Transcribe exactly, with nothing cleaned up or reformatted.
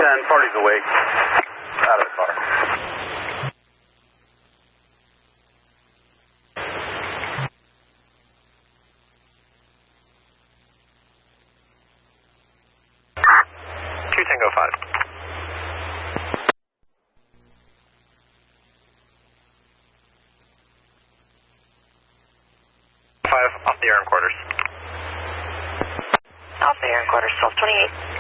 ten, party's awake. Out of the car. two Tango five. five, off the air in quarters. Off the air in quarters, twelve twenty-eight.